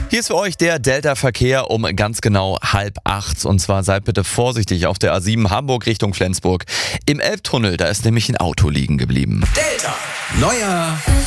Hier ist für euch der Delta-Verkehr um ganz genau 7:30. Und zwar seid bitte vorsichtig auf der A7 Hamburg Richtung Flensburg. Im Elbtunnel, da ist nämlich ein Auto liegen geblieben. Delta. Neuer